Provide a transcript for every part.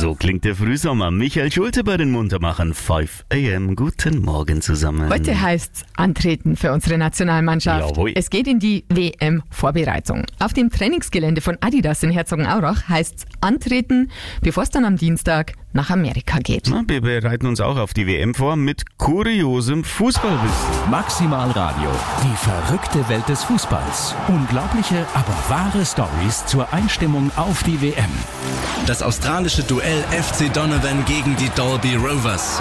So klingt der Frühsommer. Michael Schulte bei den Muntermachern 5 AM. Guten Morgen zusammen. Heute heißt's Antreten für unsere Nationalmannschaft. Jawohl. Es geht in die WM-Vorbereitung. Auf dem Trainingsgelände von Adidas in Herzogenaurach heißt's Antreten, bevor es dann am Dienstag nach Amerika geht. Na, wir bereiten uns auch auf die WM vor mit kuriosem Fußballwissen. Maximal Radio, die verrückte Welt des Fußballs. Unglaubliche, aber wahre Stories zur Einstimmung auf die WM. Das australische Duell FC Donovan gegen die Dalby Rovers.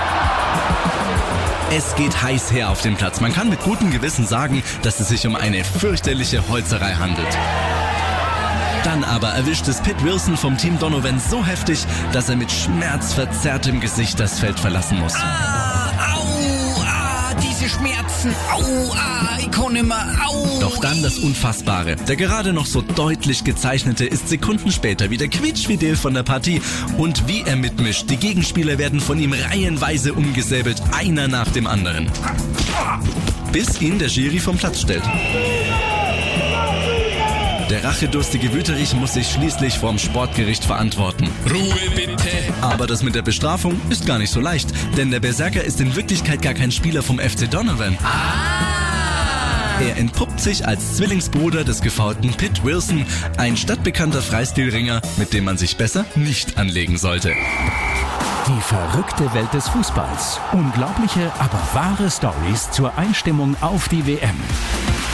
Es geht heiß her auf dem Platz. Man kann mit gutem Gewissen sagen, dass es sich um eine fürchterliche Holzerei handelt. Dann aber erwischt es Pitt Wilson vom Team Donovan so heftig, dass er mit schmerzverzerrtem Gesicht das Feld verlassen muss. Diese Schmerzen, ich kann nicht mehr, Doch dann das Unfassbare. Der gerade noch so deutlich gezeichnete ist Sekunden später wieder quietschfidel von der Partie. Und wie er mitmischt, die Gegenspieler werden von ihm reihenweise umgesäbelt, einer nach dem anderen. Bis ihn der Schiri vom Platz stellt. Der rachedurstige Wüterich muss sich schließlich vorm Sportgericht verantworten. Ruhe bitte. Aber das mit der Bestrafung ist gar nicht so leicht, denn der Berserker ist in Wirklichkeit gar kein Spieler vom FC Donovan. Er entpuppt sich als Zwillingsbruder des gefoulten Pitt Wilson, ein stadtbekannter Freistilringer, mit dem man sich besser nicht anlegen sollte. Die verrückte Welt des Fußballs. Unglaubliche, aber wahre Stories zur Einstimmung auf die WM.